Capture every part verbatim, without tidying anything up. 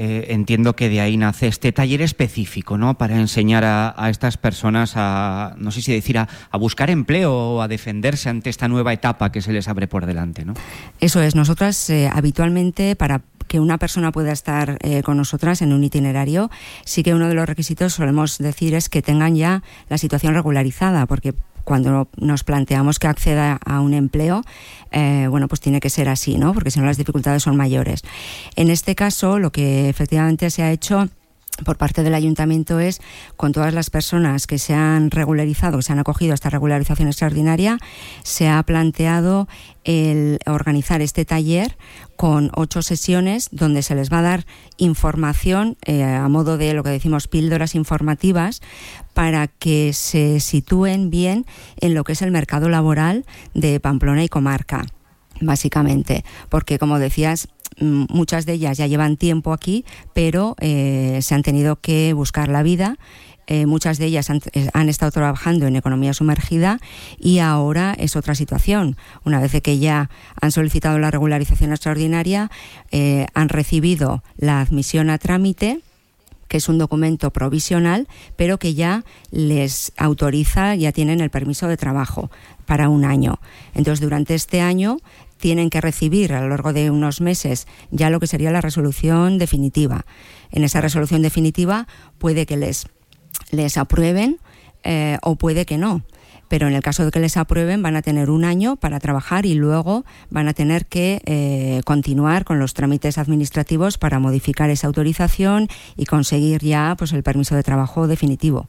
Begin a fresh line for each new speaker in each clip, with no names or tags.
Eh, entiendo que de ahí nace este taller específico, ¿no? Para enseñar a, a estas personas a, no sé si decir, a, a buscar empleo o a defenderse ante esta nueva etapa que se les abre por delante, ¿no?
Eso es. Nosotras eh, habitualmente, para que una persona pueda estar eh, con nosotras en un itinerario, sí que uno de los requisitos, solemos decir, es que tengan ya la situación regularizada, porque cuando nos planteamos que acceda a un empleo, eh, bueno, pues tiene que ser así, ¿no? Porque si no las dificultades son mayores. En este caso, lo que efectivamente se ha hecho por parte del ayuntamiento es, con todas las personas que se han regularizado, que se han acogido a esta regularización extraordinaria, se ha planteado el organizar este taller con ocho sesiones donde se les va a dar información eh, a modo de lo que decimos píldoras informativas, para que se sitúen bien en lo que es el mercado laboral de Pamplona y comarca, básicamente, porque, como decías, muchas de ellas ya llevan tiempo aquí, pero eh, se han tenido que buscar la vida. Eh, muchas de ellas han, han estado trabajando en economía sumergida y ahora es otra situación. Una vez que ya han solicitado la regularización extraordinaria, eh, han recibido la admisión a trámite, que es un documento provisional, pero que ya les autoriza, ya tienen el permiso de trabajo para un año. Entonces, durante este año tienen que recibir a lo largo de unos meses ya lo que sería la resolución definitiva. En esa resolución definitiva puede que les, les aprueben eh, o puede que no. Pero en el caso de que les aprueben, van a tener un año para trabajar y luego van a tener que eh, continuar con los trámites administrativos para modificar esa autorización y conseguir ya pues el permiso de trabajo definitivo.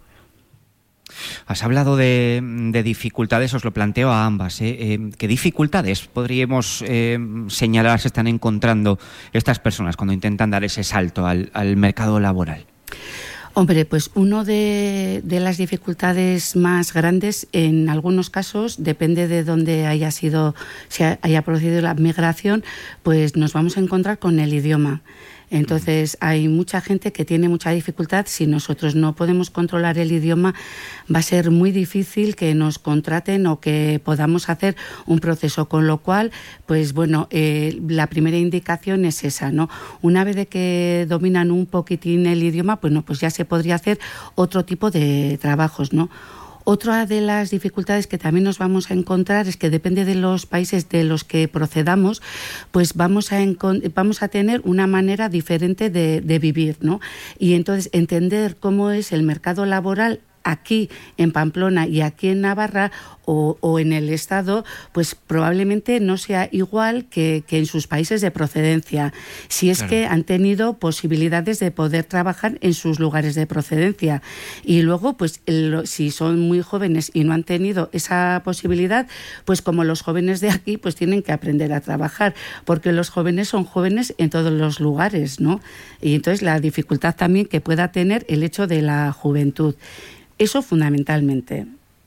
Has hablado de, de dificultades, os lo planteo a ambas. ¿eh? Eh, ¿Qué dificultades podríamos eh, señalar se están encontrando estas personas cuando intentan dar ese salto al, al mercado laboral?
Hombre, pues uno de, de las dificultades más grandes, en algunos casos, depende de dónde haya sido, se haya producido la migración, pues nos vamos a encontrar con el idioma. Entonces hay mucha gente que tiene mucha dificultad. Si nosotros no podemos controlar el idioma, va a ser muy difícil que nos contraten o que podamos hacer un proceso, con lo cual, pues bueno, eh, la primera indicación es esa, ¿no? Una vez de que dominan un poquitín el idioma, pues no, pues ya se podría hacer otro tipo de trabajos, ¿no? Otra de las dificultades que también nos vamos a encontrar es que depende de los países de los que procedamos, pues vamos a, vamos a tener una manera diferente de, de vivir, ¿no? Y entonces entender cómo es el mercado laboral aquí en Pamplona y aquí en Navarra o, o en el Estado, pues probablemente no sea igual que, que en sus países de procedencia, si es claro. que han tenido posibilidades de poder trabajar en sus lugares de procedencia. Y luego, pues el, si son muy jóvenes y no han tenido esa posibilidad, pues como los jóvenes de aquí, pues tienen que aprender a trabajar, porque los jóvenes son jóvenes en todos los lugares, ¿no? Y entonces la dificultad también que pueda tener el hecho de la juventud. Eso fundamentalmente.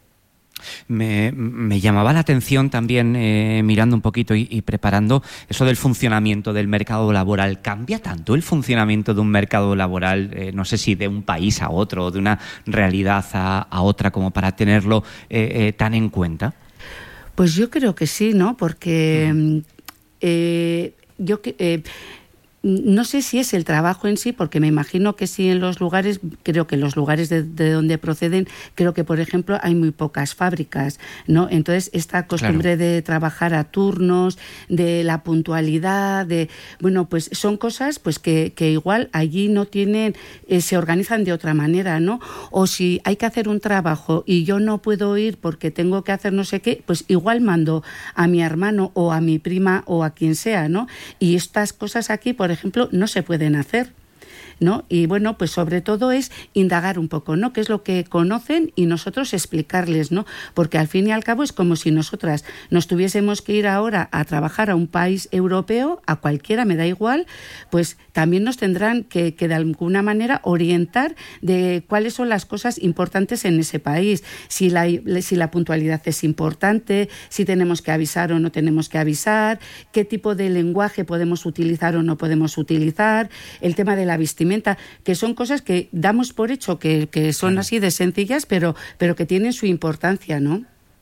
Me, me llamaba la atención también, eh, mirando un poquito y, y preparando, eso del funcionamiento del mercado laboral. ¿Cambia tanto el funcionamiento de un mercado laboral, eh, no sé si de un país a otro o de una realidad a, a otra, como para tenerlo eh, eh, tan en cuenta?
Pues yo creo que sí, ¿no? Porque mm. eh, yo que... Eh, No sé si es el trabajo en sí, porque me imagino que sí en los lugares, creo que en los lugares de, de donde proceden, creo que, por ejemplo, hay muy pocas fábricas, ¿no? Entonces, esta costumbre claro. de trabajar a turnos, de la puntualidad, de bueno, pues son cosas pues que, que igual allí no tienen, eh, se organizan de otra manera, ¿no? O si hay que hacer un trabajo y yo no puedo ir porque tengo que hacer no sé qué, pues igual mando a mi hermano o a mi prima o a quien sea, ¿no? Y estas cosas aquí, por ejemplo, no se pueden hacer, ¿no? Y bueno, pues sobre todo es indagar un poco, ¿no? Qué es lo que conocen y nosotros explicarles, ¿no? Porque al fin y al cabo es como si nosotras nos tuviésemos que ir ahora a trabajar a un país europeo, a cualquiera, me da igual, pues también nos tendrán que, que de alguna manera orientar de cuáles son las cosas importantes en ese país, si la, si la puntualidad es importante, si tenemos que avisar o no tenemos que avisar, qué tipo de lenguaje podemos utilizar o no podemos utilizar, el tema de la vestimenta, que son cosas que damos por hecho que, que son así de sencillas, pero, pero que tienen su importancia, ¿no?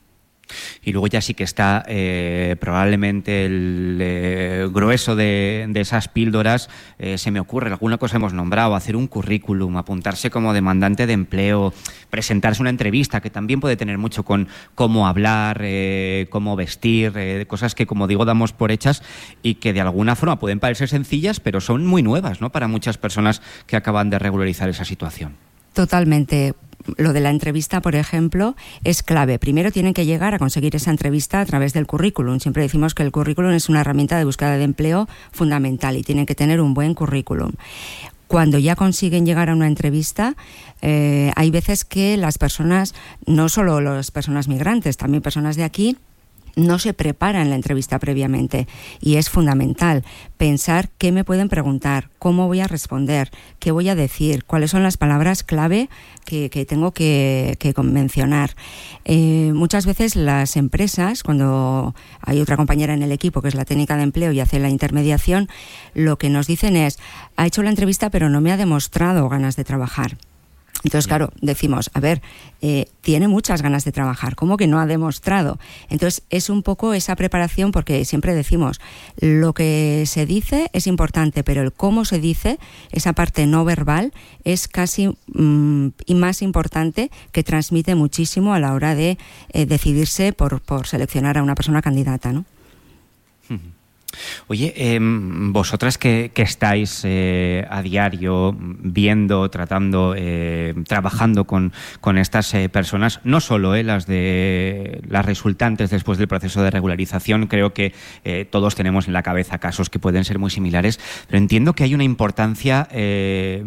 Y luego ya sí que está eh, probablemente el eh, grueso de, de esas píldoras. Eh, se me ocurre, alguna cosa hemos nombrado, hacer un currículum, apuntarse como demandante de empleo, presentarse una entrevista, que también puede tener mucho con cómo hablar, eh, cómo vestir, eh, cosas que, como digo, damos por hechas y que de alguna forma pueden parecer sencillas, pero son muy nuevas, ¿no?, para muchas personas que acaban de regularizar esa situación.
Totalmente. Lo de la entrevista, por ejemplo, es clave. Primero tienen que llegar a conseguir esa entrevista a través del currículum. Siempre decimos que el currículum es una herramienta de búsqueda de empleo fundamental y tienen que tener un buen currículum. Cuando ya consiguen llegar a una entrevista, eh, hay veces que las personas, no solo las personas migrantes, también personas de aquí, no se preparan la entrevista previamente y es fundamental pensar qué me pueden preguntar, cómo voy a responder, qué voy a decir, cuáles son las palabras clave que, que tengo que, que mencionar. Eh, muchas veces las empresas, cuando hay otra compañera en el equipo que es la técnica de empleo y hace la intermediación, lo que nos dicen es: ha hecho la entrevista pero no me ha demostrado ganas de trabajar. Entonces, claro, decimos, a ver, eh, tiene muchas ganas de trabajar, ¿cómo que no ha demostrado? Entonces, es un poco esa preparación, porque siempre decimos, lo que se dice es importante, pero el cómo se dice, esa parte no verbal, es casi mmm, y más importante, que transmite muchísimo a la hora de eh, decidirse por, por seleccionar a una persona candidata, ¿no?
Uh-huh. Oye, eh, vosotras que, que estáis eh, a diario viendo, tratando, eh, trabajando con, con estas eh, personas, no solo eh, las de las resultantes después del proceso de regularización, creo que eh, todos tenemos en la cabeza casos que pueden ser muy similares, pero entiendo que hay una importancia eh,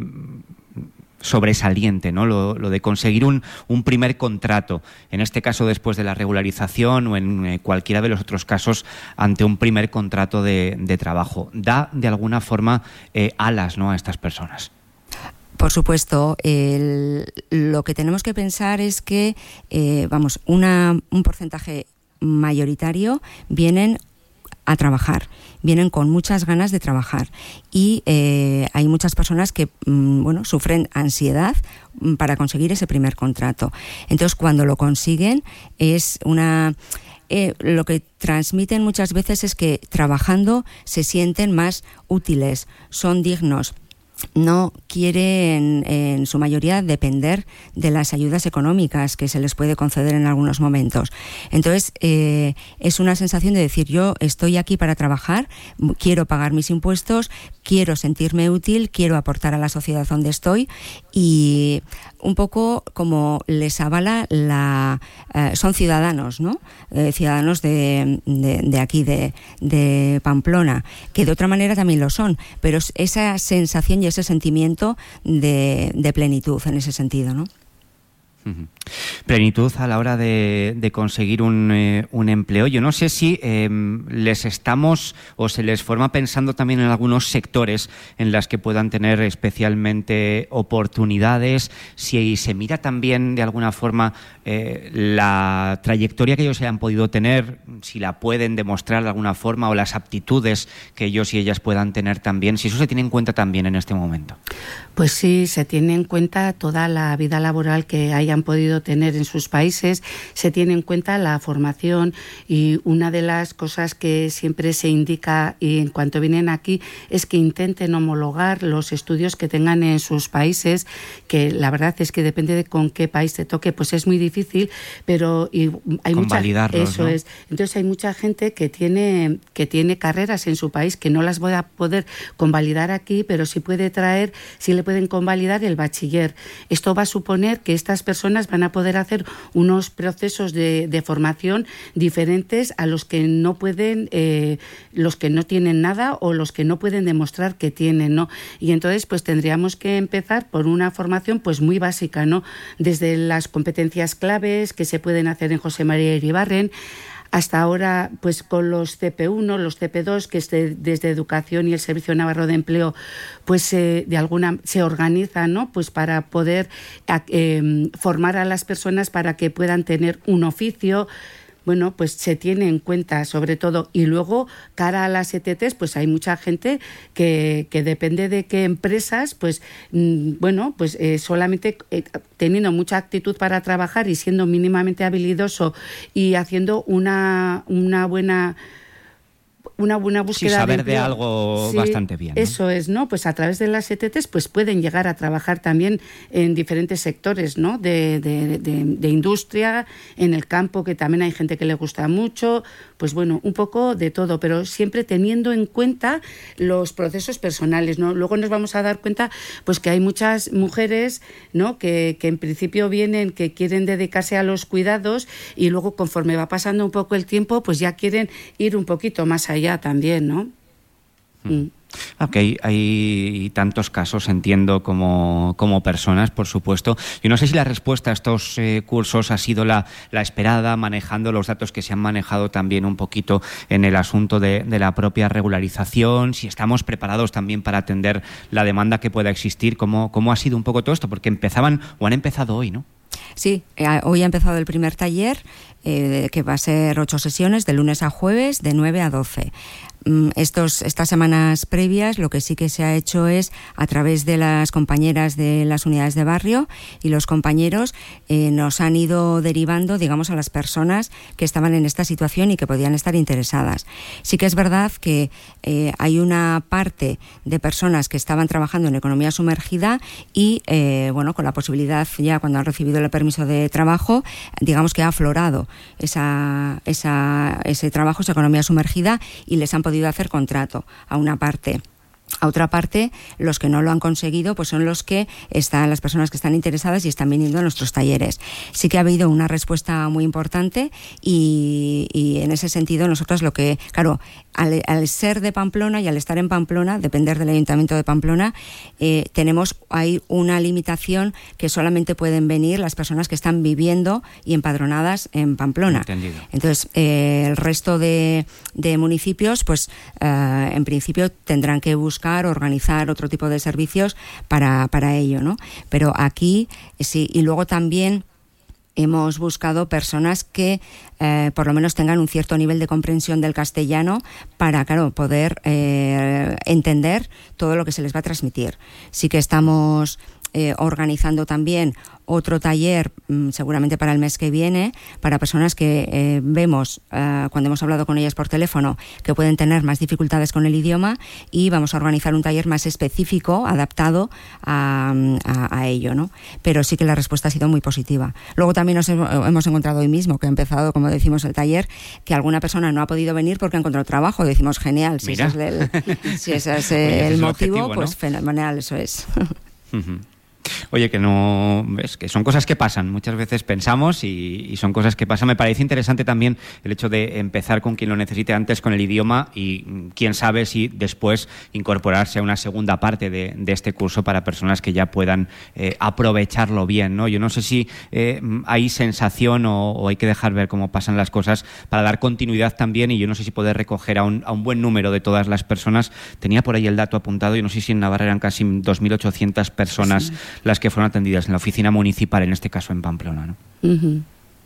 sobresaliente, ¿no? Lo, lo de conseguir un, un primer contrato, en este caso después de la regularización o en eh, cualquiera de los otros casos ante un primer contrato de, de trabajo. Da de alguna forma eh, alas, ¿no?, a estas personas.
Por supuesto, el, lo que tenemos que pensar es que, eh, vamos, una, un porcentaje mayoritario vienen a trabajar, vienen con muchas ganas de trabajar y eh, hay muchas personas que mmm, bueno, sufren ansiedad para conseguir ese primer contrato. Entonces, cuando lo consiguen, es una eh, lo que transmiten muchas veces es que trabajando se sienten más útiles, son dignos. No quieren, en su mayoría, depender de las ayudas económicas que se les puede conceder en algunos momentos. Entonces, eh, es una sensación de decir, yo estoy aquí para trabajar, quiero pagar mis impuestos, quiero sentirme útil, quiero aportar a la sociedad donde estoy, y un poco como les avala la... Eh, son ciudadanos, ¿no? Eh, ciudadanos de, de, de aquí, de, de Pamplona, que de otra manera también lo son, pero esa sensación y ese sentimiento de, de plenitud en ese sentido, ¿no?
Uh-huh. Plenitud a la hora de, de conseguir un, eh, un empleo. Yo no sé si eh, les estamos o se les forma pensando también en algunos sectores en las que puedan tener especialmente oportunidades, si se mira también de alguna forma eh, la trayectoria que ellos hayan podido tener, si la pueden demostrar de alguna forma, o las aptitudes que ellos y ellas puedan tener también, si eso se tiene en cuenta también en este momento.
Pues sí, se tiene en cuenta toda la vida laboral que hayan podido tener en sus países, se tiene en cuenta la formación, y una de las cosas que siempre se indica y en cuanto vienen aquí es que intenten homologar los estudios que tengan en sus países, que la verdad es que depende de con qué país te toque, pues es muy difícil, pero y hay mucha, eso, ¿no? Es. Entonces hay mucha gente que tiene que tiene carreras en su país que no las voy a poder convalidar aquí, pero sí puede traer, sí le pueden convalidar el bachiller. Esto va a suponer que estas personas van a poder hacer unos procesos de, de formación diferentes a los que no pueden, eh, los que no tienen nada o los que no pueden demostrar que tienen, ¿no? Y entonces pues tendríamos que empezar por una formación pues muy básica, ¿no? Desde las competencias claves que se pueden hacer en José María Iribarren, hasta ahora, pues con los C P uno, los C P dos, que es de, desde Educación y el Servicio Navarro de Empleo, pues eh, de alguna se organizan, ¿no? Pues para poder eh, formar a las personas para que puedan tener un oficio. bueno, pues se tiene en cuenta sobre todo. Y luego, cara a las E T Ts, pues hay mucha gente que, que depende de qué empresas, pues mmm, bueno, pues eh, solamente eh, teniendo mucha actitud para trabajar y siendo mínimamente habilidoso y haciendo una, una buena... una buena búsqueda
sí, saber
de,
de algo
sí,
bastante bien, ¿no?
Eso es, ¿no? Pues a través de las E T Ts pues pueden llegar a trabajar también en diferentes sectores, ¿no? De, de, de, de industria, en el campo, que también hay gente que le gusta mucho, pues bueno, un poco de todo, pero siempre teniendo en cuenta los procesos personales, ¿no? Luego nos vamos a dar cuenta pues que hay muchas mujeres, ¿no? Que, que en principio vienen, que quieren dedicarse a los cuidados y luego conforme va pasando un poco el tiempo, pues ya quieren ir un poquito más allá también, ¿no?
Mm. Ok, hay tantos casos, entiendo, como, como personas, por supuesto. Yo no sé si la respuesta a estos eh, cursos ha sido la, la esperada, manejando los datos que se han manejado también un poquito en el asunto de, de la propia regularización, si estamos preparados también para atender la demanda que pueda existir, cómo, cómo ha sido un poco todo esto, porque empezaban o han empezado hoy, ¿no?
Sí, hoy ha empezado el primer taller, eh, que va a ser ocho sesiones, de lunes a jueves, de nueve a doce. Estos, estas semanas previas lo que sí que se ha hecho es, a través de las compañeras de las unidades de barrio y los compañeros, eh, nos han ido derivando, digamos, a las personas que estaban en esta situación y que podían estar interesadas. Sí que es verdad que eh, hay una parte de personas que estaban trabajando en economía sumergida y, eh, bueno, con la posibilidad, ya cuando han recibido el permiso de trabajo, digamos que ha aflorado esa, esa, ese trabajo, esa economía sumergida, y les han podido hacer contrato a una parte. A otra parte, los que no lo han conseguido, pues son los que están, las personas que están interesadas y están viniendo a nuestros talleres. Sí que ha habido una respuesta muy importante y, y en ese sentido nosotros lo que, claro, al, al ser de Pamplona y al estar en Pamplona, depender del Ayuntamiento de Pamplona, eh, tenemos, hay una limitación que solamente pueden venir las personas que están viviendo y empadronadas en Pamplona.
Entendido.
Entonces, eh, el resto de, de municipios, pues eh, en principio tendrán que buscar organizar otro tipo de servicios para, para ello, ¿no? Pero aquí sí, y luego también hemos buscado personas que eh, por lo menos tengan un cierto nivel de comprensión del castellano para, claro, poder eh, entender todo lo que se les va a transmitir. Sí que estamos eh, organizando también otro taller, seguramente para el mes que viene, para personas que eh, vemos, eh, cuando hemos hablado con ellas por teléfono, que pueden tener más dificultades con el idioma, y vamos a organizar un taller más específico, adaptado a, a, a ello, ¿no? Pero sí que la respuesta ha sido muy positiva. Luego también nos hemos encontrado hoy mismo, que ha empezado, como decimos, el taller, que alguna persona no ha podido venir porque ha encontrado trabajo. Decimos, genial, si ese es el, si ese es el, el motivo, objetivo, pues ¿no? Fenomenal, eso es.
Uh-huh. Oye, que no, ves, que son cosas que pasan, muchas veces pensamos y, y son cosas que pasan. Me parece interesante también el hecho de empezar con quien lo necesite antes con el idioma y quién sabe si después incorporarse a una segunda parte de, de este curso para personas que ya puedan eh, aprovecharlo bien, ¿no? Yo no sé si eh, hay sensación o, o hay que dejar ver cómo pasan las cosas para dar continuidad también, y yo no sé si poder recoger a un, a un buen número de todas las personas. Tenía por ahí el dato apuntado y no sé si en Navarra eran casi dos mil ochocientas personas sí. las que fueron atendidas en la oficina municipal, en este caso en Pamplona, ¿no?
Uh-huh.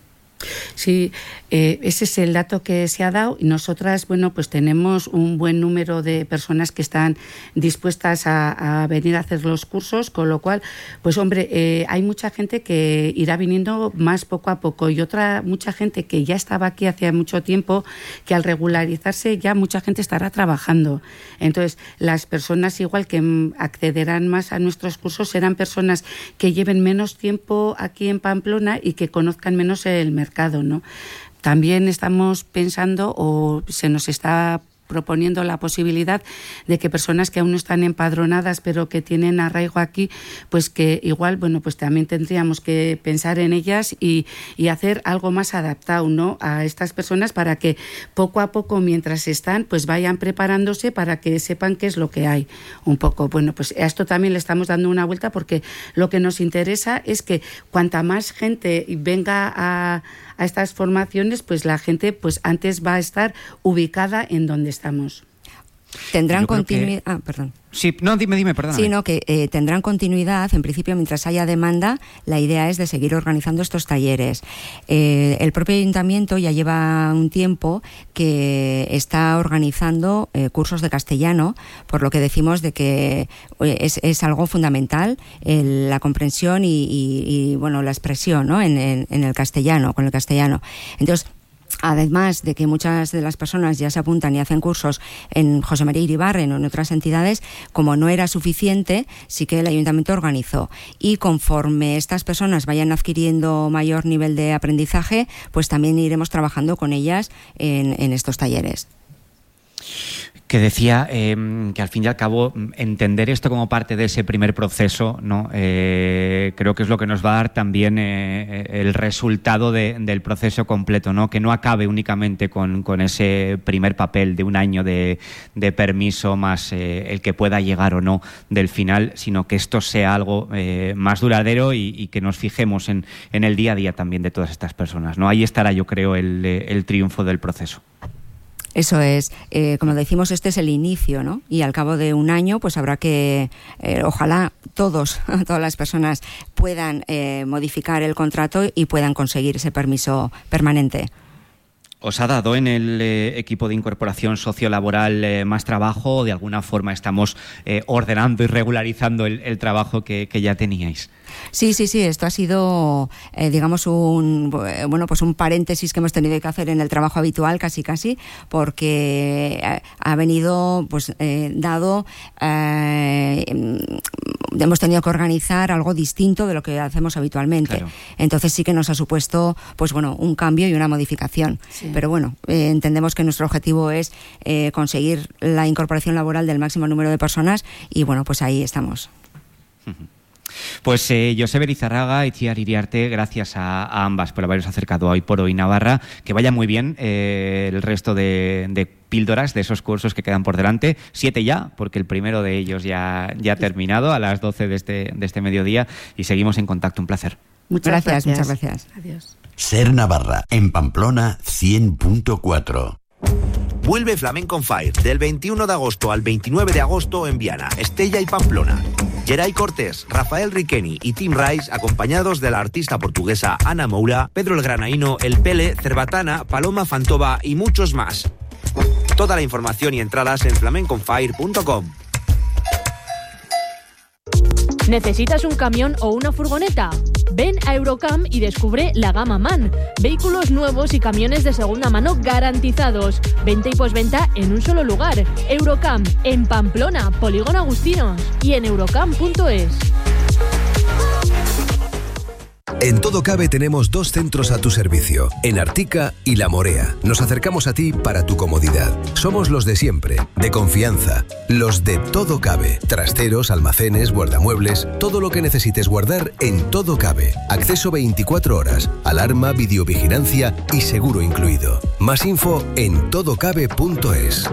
Sí, eh, ese es el dato que se ha dado, y nosotras, bueno, pues tenemos un buen número de personas que están dispuestas a, a venir a hacer los cursos, con lo cual, pues hombre, eh, hay mucha gente que irá viniendo más poco a poco, y otra, mucha gente que ya estaba aquí hacía mucho tiempo, que al regularizarse ya mucha gente estará trabajando. Entonces, las personas igual que accederán más a nuestros cursos serán personas que lleven menos tiempo aquí en Pamplona y que conozcan menos el mercado. ¿no? También estamos pensando, o se nos está proponiendo la posibilidad de que personas que aún no están empadronadas pero que tienen arraigo aquí, pues que igual, bueno, pues también tendríamos que pensar en ellas y, y hacer algo más adaptado, ¿no?, a estas personas, para que poco a poco, mientras están, pues vayan preparándose para que sepan qué es lo que hay un poco. Bueno, pues a esto también le estamos dando una vuelta, porque lo que nos interesa es que cuanta más gente venga a, a estas formaciones, pues la gente pues antes va a estar ubicada en donde está. Estamos.
Tendrán continuidad... Que... Ah, perdón.
Sí, no, dime, dime, perdón.
Sí, no, que eh, tendrán continuidad. En principio, mientras haya demanda, la idea es de seguir organizando estos talleres. Eh, el propio ayuntamiento ya lleva un tiempo que está organizando eh, cursos de castellano, por lo que decimos de que eh, es, es algo fundamental el, la comprensión y, y, y bueno, la expresión, ¿no? en, en, en el castellano, con el castellano. Entonces, además de que muchas de las personas ya se apuntan y hacen cursos en José María Iribarren o en otras entidades, como no era suficiente, sí que el ayuntamiento organizó. Y conforme estas personas vayan adquiriendo mayor nivel de aprendizaje, pues también iremos trabajando con ellas en, en estos talleres.
Que decía eh, que al fin y al cabo entender esto como parte de ese primer proceso, ¿no? Eh, creo que es lo que nos va a dar también eh, el resultado de, del proceso completo, ¿no? Que no acabe únicamente con, con ese primer papel de un año de, de permiso más eh, el que pueda llegar o no del final, sino que esto sea algo eh, más duradero y, y que nos fijemos en, en el día a día también de todas estas personas, ¿no? Ahí estará, yo creo, el, el triunfo del proceso.
Eso es, eh, como decimos, este es el inicio, ¿no? Y al cabo de un año, pues habrá que, eh, ojalá todos, todas las personas puedan eh, modificar el contrato y puedan conseguir ese permiso permanente.
¿Os ha dado en el eh, equipo de incorporación sociolaboral eh, más trabajo o de alguna forma estamos eh, ordenando y regularizando el, el trabajo que, que ya teníais?
Sí, sí, sí, esto ha sido, eh, digamos, un bueno, pues un paréntesis que hemos tenido que hacer en el trabajo habitual, casi casi, porque ha venido, pues, eh, dado, eh, hemos tenido que organizar algo distinto de lo que hacemos habitualmente. Claro. Entonces sí que nos ha supuesto, pues bueno, un cambio y una modificación. Sí. Pero bueno, eh, entendemos que nuestro objetivo es eh, conseguir la incorporación laboral del máximo número de personas y bueno, pues ahí estamos.
Uh-huh. Pues eh, Joseba Elizarraga y Itziar Iriarte, gracias a, a ambas por haberos acercado a Hoy por Hoy Navarra. Que vaya muy bien eh, el resto de, de píldoras de esos cursos que quedan por delante. Siete ya, porque el primero de ellos ya, ya ha terminado a las doce de este, de este mediodía y seguimos en contacto. Un placer.
Muchas gracias, gracias. muchas gracias.
Adiós.
Ser Navarra, en Pamplona cien punto cuatro.
Vuelve Flamenco on Fire del veintiuno de agosto al veintinueve de agosto en Viana, Estella y Pamplona. Geray Cortés, Rafael Riqueni y Tim Rice, acompañados de la artista portuguesa Ana Moura, Pedro el Granaíno, El Pele, Cerbatana, Paloma Fantova y muchos más. Toda la información y entradas en flamenco on fire punto com.
¿Necesitas un camión o una furgoneta? Ven a Eurocam y descubre la gama MAN. Vehículos nuevos y camiones de segunda mano garantizados. Venta y posventa en un solo lugar. Eurocam, en Pamplona, Polígono Agustinos y en eurocam punto es.
En Todo Cabe tenemos dos centros a tu servicio, en Artica y La Morea. Nos acercamos a ti para tu comodidad. Somos los de siempre, de confianza, los de Todo Cabe. Trasteros, almacenes, guardamuebles, todo lo que necesites guardar en Todo Cabe. Acceso veinticuatro horas, alarma, videovigilancia y seguro incluido. Más info en todo cabe punto es.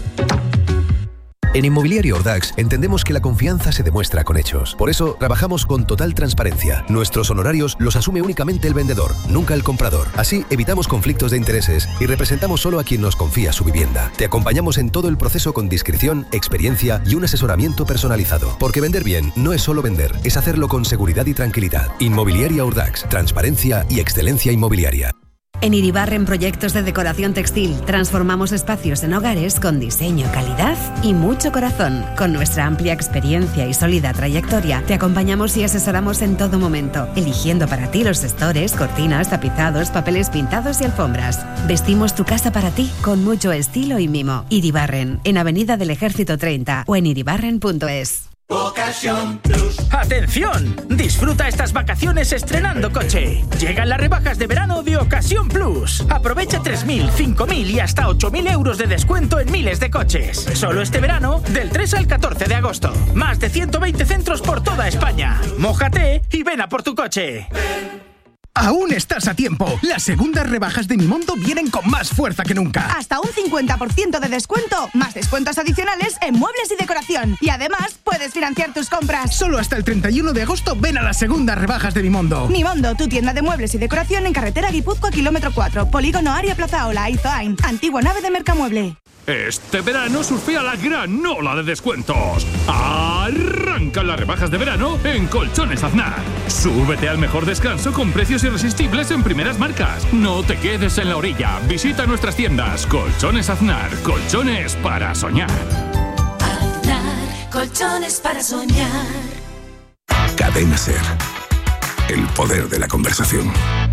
En Inmobiliaria Ordax entendemos que la confianza se demuestra con hechos. Por eso trabajamos con total transparencia. Nuestros honorarios los asume únicamente el vendedor, nunca el comprador. Así evitamos conflictos de intereses y representamos solo a quien nos confía su vivienda. Te acompañamos en todo el proceso con discreción, experiencia y un asesoramiento personalizado. Porque vender bien no es solo vender, es hacerlo con seguridad y tranquilidad. Inmobiliaria Ordax, transparencia y excelencia inmobiliaria.
En Iribarren Proyectos de Decoración Textil transformamos espacios en hogares con diseño, calidad y mucho corazón. Con nuestra amplia experiencia y sólida trayectoria, te acompañamos y asesoramos en todo momento, eligiendo para ti los estores, cortinas, tapizados, papeles pintados y alfombras. Vestimos tu casa para ti con mucho estilo y mimo. Iribarren, en Avenida del Ejército treinta o en iribarren punto es.
Ocasión Plus. ¡Atención! Disfruta estas vacaciones estrenando coche. Llegan las rebajas de verano de Ocasión Plus. Aprovecha tres mil, cinco mil y hasta ocho mil euros de descuento en miles de coches. Solo este verano, del tres al catorce de agosto. Más de ciento veinte centros por toda España. Mójate y ven a por tu coche.
Aún estás a tiempo. Las segundas rebajas de Mimondo vienen con más fuerza que nunca.
Hasta un cincuenta por ciento de descuento, más descuentos adicionales en muebles y decoración. Y además, puedes financiar tus compras.
Solo hasta el treinta y uno de agosto ven a las segundas rebajas de Mimondo.
Mimondo, tu tienda de muebles y decoración en carretera Guipúzcoa, kilómetro cuatro, Polígono Área Plaza Ola, Izoain, antigua nave de Mercamueble.
Este verano surfea la gran ola de descuentos. Arrancan las rebajas de verano en Colchones Aznar. Súbete al mejor descanso con precios irresistibles en primeras marcas. No te quedes en la orilla. Visita nuestras tiendas. Colchones Aznar. Colchones para soñar.
Aznar. Colchones para soñar.
Cadena Ser. El poder de la conversación.